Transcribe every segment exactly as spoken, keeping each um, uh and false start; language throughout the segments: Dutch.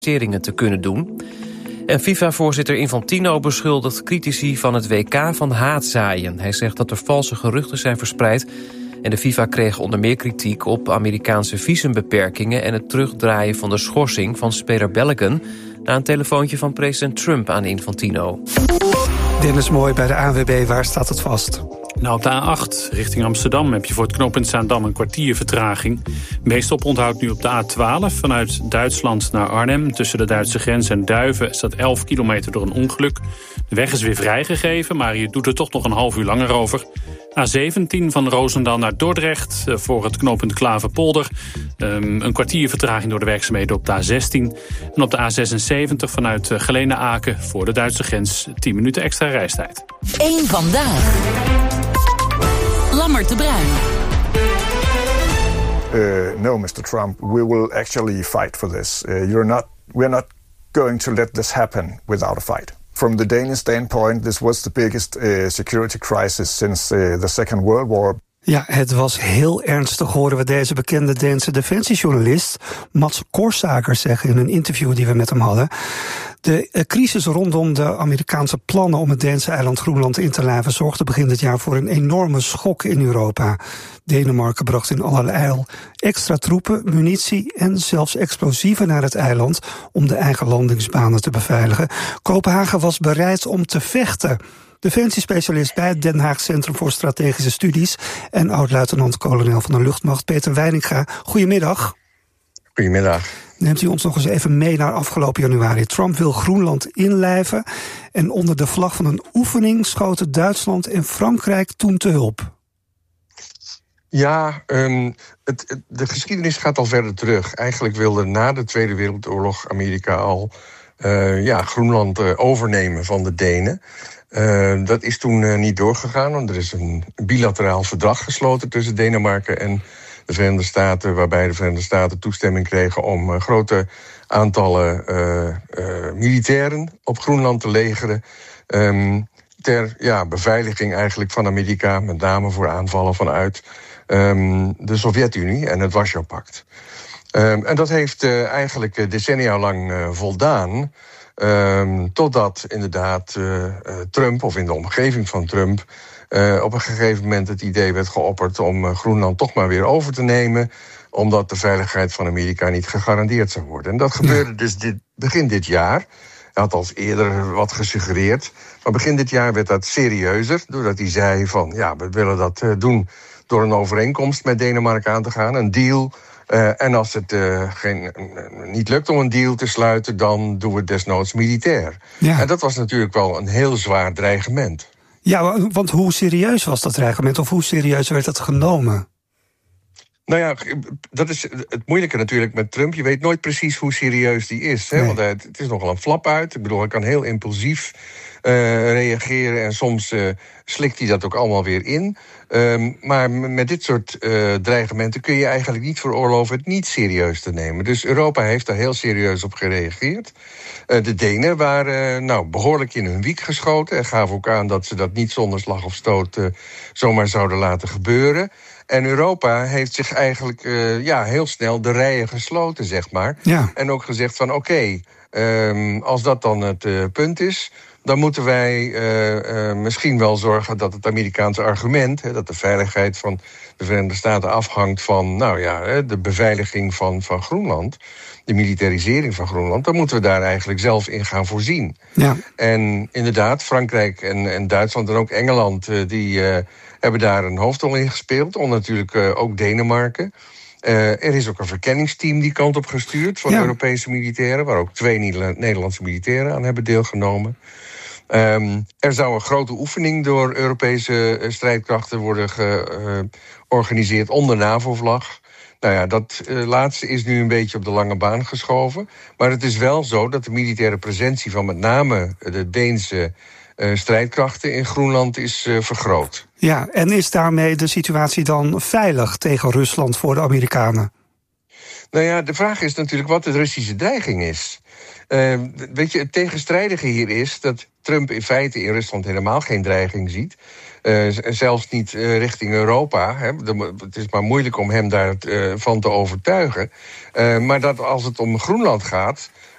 investeringen te kunnen doen. En FIFA-voorzitter Infantino beschuldigt critici van het W K van haatzaaien. Hij zegt dat er valse geruchten zijn verspreid. En de FIFA kreeg onder meer kritiek op Amerikaanse visumbeperkingen en het terugdraaien van de schorsing van speler Balogun na een telefoontje van president Trump aan Infantino. Dennis Mooi bij de A N W B, waar staat het vast? Nou, op de A acht richting Amsterdam heb je voor het knooppunt Zaandam een kwartier vertraging. Meest oponthoud nu op de A twaalf vanuit Duitsland naar Arnhem. Tussen de Duitse grens en Duiven staat elf kilometer door een ongeluk. De weg is weer vrijgegeven, maar je doet er toch nog een half uur langer over. A zeventien van Roosendaal naar Dordrecht voor het knooppunt Klaverpolder. Um, een kwartier vertraging door de werkzaamheden op de A zestien. En op de A zesenzeventig vanuit Gelene-Aken voor de Duitse grens tien minuten extra reistijd. Eén vandaag. Lammert de Bruin. Uh, no, mister Trump, we will actually fight for this. Uh, you're not, we're not going to let this happen without a fight. From the Danish standpoint, this was the biggest uh, security crisis since uh, the Second World War. Ja, het was heel ernstig, horen we deze bekende Deense defensiejournalist Mats Korsaker zeggen in een interview die we met hem hadden. De uh, crisis rondom de Amerikaanse plannen om het Deense eiland Groenland in te lijven zorgde begin dit jaar voor een enorme schok in Europa. Denemarken bracht in allerijl extra troepen, munitie en zelfs explosieven naar het eiland om de eigen landingsbanen te beveiligen. Kopenhagen was bereid om te vechten. Defensiespecialist bij het Den Haag Centrum voor Strategische Studies en oud-luitenant-kolonel van de luchtmacht Peter Weininga. Goedemiddag. Goedemiddag. Neemt u ons nog eens even mee naar afgelopen januari. Trump wil Groenland inlijven en onder de vlag van een oefening schoten Duitsland en Frankrijk toen te hulp. Ja, um, het, het, de geschiedenis gaat al verder terug. Eigenlijk wilde na de Tweede Wereldoorlog Amerika al uh, ja, Groenland uh, overnemen van de Denen. Uh, dat is toen uh, niet doorgegaan, want er is een bilateraal verdrag gesloten tussen Denemarken en de Verenigde Staten, waarbij de Verenigde Staten toestemming kregen om uh, grote aantallen uh, uh, militairen op Groenland te legeren. Um, ter ja, beveiliging eigenlijk van Amerika, met name voor aanvallen vanuit um, de Sovjet-Unie en het Warschau-pact. Um, en dat heeft uh, eigenlijk decennia lang uh, voldaan. Um, totdat inderdaad uh, Trump, of in de omgeving van Trump, uh, op een gegeven moment het idee werd geopperd om uh, Groenland toch maar weer over te nemen, omdat de veiligheid van Amerika niet gegarandeerd zou worden. En dat gebeurde dus dit, begin dit jaar. Hij had al eerder wat gesuggereerd, maar begin dit jaar werd dat serieuzer, doordat hij zei van ja, we willen dat uh, doen door een overeenkomst met Denemarken aan te gaan, een deal. Uh, en als het uh, geen, uh, niet lukt om een deal te sluiten, dan doen we het desnoods militair. Ja. En dat was natuurlijk wel een heel zwaar dreigement. Ja, want hoe serieus was dat dreigement, of hoe serieus werd het genomen? Nou ja, dat is het moeilijke natuurlijk met Trump. Je weet nooit precies hoe serieus die is. Hè? Nee. Want het, het is nogal een flap uit. Ik bedoel, hij kan heel impulsief uh, reageren en soms uh, slikt hij dat ook allemaal weer in. Um, maar met dit soort uh, dreigementen kun je eigenlijk niet veroorloven het niet serieus te nemen. Dus Europa heeft daar heel serieus op gereageerd. Uh, de Denen waren uh, nou, behoorlijk in hun wiek geschoten en gaven ook aan dat ze dat niet zonder slag of stoot uh, zomaar zouden laten gebeuren. En Europa heeft zich eigenlijk uh, ja, heel snel de rijen gesloten, zeg maar. Ja. En ook gezegd van oké, okay, um, als dat dan het uh, punt is, dan moeten wij uh, uh, misschien wel zorgen dat het Amerikaanse argument, hè, dat de veiligheid van de Verenigde Staten afhangt van nou ja, de beveiliging van, van Groenland, de militarisering van Groenland, dan moeten we daar eigenlijk zelf in gaan voorzien. Ja. En inderdaad, Frankrijk en, en Duitsland en ook Engeland, uh, die uh, hebben daar een hoofdrol in gespeeld, en natuurlijk uh, ook Denemarken. Uh, er is ook een verkenningsteam die kant op gestuurd van ja. Europese militairen, waar ook twee Nederlandse militairen aan hebben deelgenomen. Um, er zou een grote oefening door Europese uh, strijdkrachten worden georganiseerd uh, onder NAVO-vlag. Nou ja, dat uh, laatste is nu een beetje op de lange baan geschoven. Maar het is wel zo dat de militaire presentie van met name de Deense uh, strijdkrachten in Groenland is uh, vergroot. Ja, en is daarmee de situatie dan veilig tegen Rusland voor de Amerikanen? Nou ja, de vraag is natuurlijk wat de Russische dreiging is. Uh, weet je, het tegenstrijdige hier is dat Trump in feite in Rusland helemaal geen dreiging ziet. Uh, zelfs niet uh, richting Europa. Hè. De, het is maar moeilijk om hem daarvan uh, te overtuigen. Uh, maar dat als het om Groenland gaat,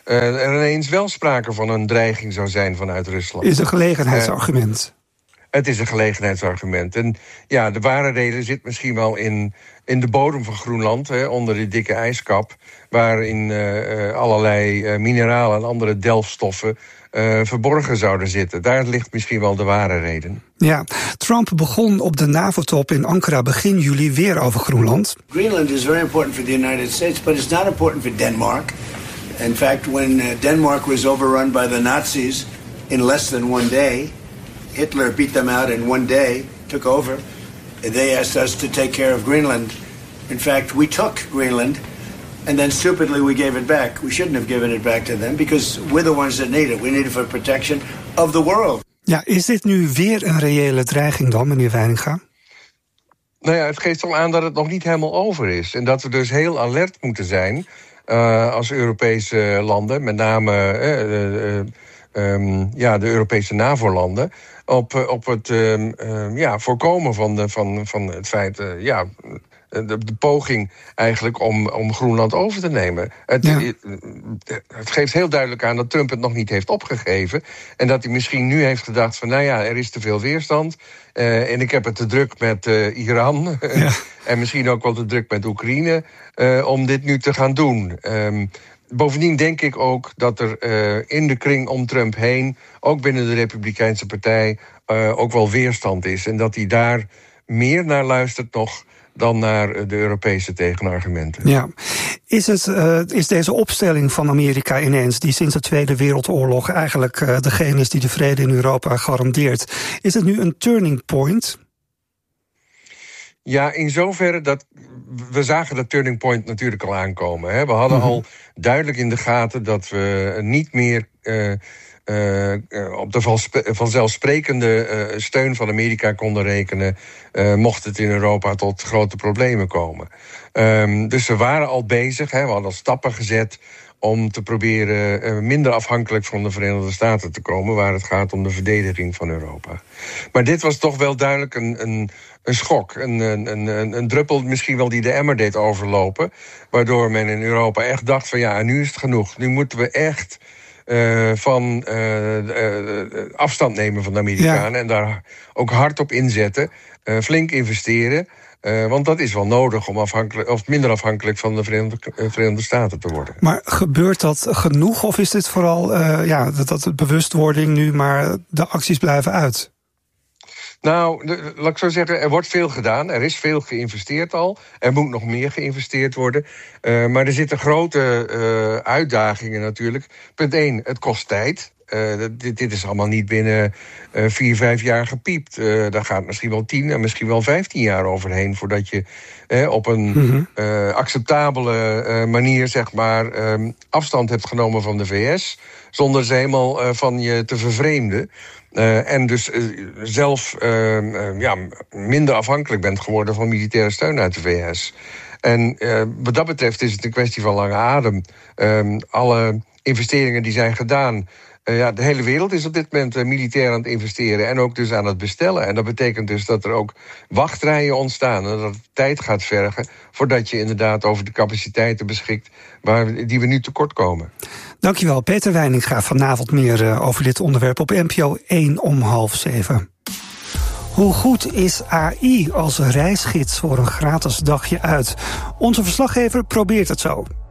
uh, er ineens wel sprake van een dreiging zou zijn vanuit Rusland. Is een gelegenheidsargument. Uh, het is een gelegenheidsargument. En ja, de ware reden zit misschien wel in, in de bodem van Groenland, hè, onder die dikke ijskap, waarin uh, uh, allerlei uh, mineralen en andere delfstoffen Uh, verborgen zouden zitten. Daar ligt misschien wel de ware reden. Ja, Trump begon op de NAVO-top in Ankara begin juli weer over Groenland. Greenland is very important for the United States, but it's not important for Denmark. In fact, when uh, Denmark was overrun by the Nazis in less than one day, Hitler beat them out in one day, took over. They asked us to take care of Greenland. In fact, we took Greenland. And then stupidly we gave it back. We shouldn't have given it back to them because we're the ones that need it. We need it for protection of the world. Ja, is dit nu weer een reële dreiging dan, meneer Weininga? Nou ja, het geeft al aan dat het nog niet helemaal over is. En dat we dus heel alert moeten zijn uh, als Europese landen, met name uh, uh, um, ja, de Europese NAVO-landen, op, uh, op het uh, uh, ja, voorkomen van, de, van, van het feit, uh, ja, de, de poging eigenlijk om, om Groenland over te nemen. Het, ja. het, het geeft heel duidelijk aan dat Trump het nog niet heeft opgegeven. En dat hij misschien nu heeft gedacht van, nou ja, er is te veel weerstand. Uh, en ik heb het te druk met uh, Iran. Ja. En misschien ook wel te druk met Oekraïne. Uh, om dit nu te gaan doen. Um, Bovendien denk ik ook dat er uh, in de kring om Trump heen, ook binnen de Republikeinse Partij, uh, ook wel weerstand is. En dat hij daar meer naar luistert nog dan naar de Europese tegenargumenten. Ja. Is, het, uh, is deze opstelling van Amerika ineens, die sinds de Tweede Wereldoorlog eigenlijk uh, degene is die de vrede in Europa garandeert, is het nu een turning point? Ja, in zoverre dat we zagen dat turning point natuurlijk al aankomen. Hè. We hadden mm-hmm. al duidelijk in de gaten dat we niet meer uh, uh, op de vanzelfsprekende uh, steun van Amerika konden rekenen, uh, mocht het in Europa tot grote problemen komen. Um, dus we waren al bezig, hè, we hadden al stappen gezet om te proberen uh, minder afhankelijk van de Verenigde Staten te komen, waar het gaat om de verdediging van Europa. Maar dit was toch wel duidelijk een, een, een schok, een, een, een, een druppel misschien wel die de emmer deed overlopen, waardoor men in Europa echt dacht van ja, nu is het genoeg. Nu moeten we echt uh, van uh, uh, afstand nemen van de Amerikanen, ja, en daar ook hard op inzetten, uh, flink investeren. Uh, want dat is wel nodig om afhankelijk, of minder afhankelijk van de Verenigde, uh, Verenigde Staten te worden. Maar gebeurt dat genoeg of is dit vooral uh, ja, dat, dat de bewustwording nu, maar de acties blijven uit? Nou, de, laat ik zo zeggen, er wordt veel gedaan. Er is veel geïnvesteerd al. Er moet nog meer geïnvesteerd worden. Uh, maar er zitten grote uh, uitdagingen natuurlijk. Punt één, het kost tijd. Uh, dit, dit is allemaal niet binnen uh, vier, vijf jaar gepiept. Uh, daar gaat misschien wel tien en misschien wel vijftien jaar overheen voordat je uh, op een mm-hmm. uh, acceptabele uh, manier, zeg maar, um, afstand hebt genomen van de V S, zonder ze helemaal uh, van je te vervreemden. Uh, en dus uh, zelf uh, uh, ja, minder afhankelijk bent geworden van militaire steun uit de V S. En uh, wat dat betreft is het een kwestie van lange adem. Um, alle investeringen die zijn gedaan, Uh, ja, de hele wereld is op dit moment uh, militair aan het investeren en ook dus aan het bestellen. En dat betekent dus dat er ook wachtrijen ontstaan en dat het tijd gaat vergen voordat je inderdaad over de capaciteiten beschikt waar, die we nu tekort komen. Dankjewel, Peter Weininga. Vanavond meer uh, over dit onderwerp op N P O één om half zeven. Hoe goed is A I als reisgids voor een gratis dagje uit? Onze verslaggever probeert het zo.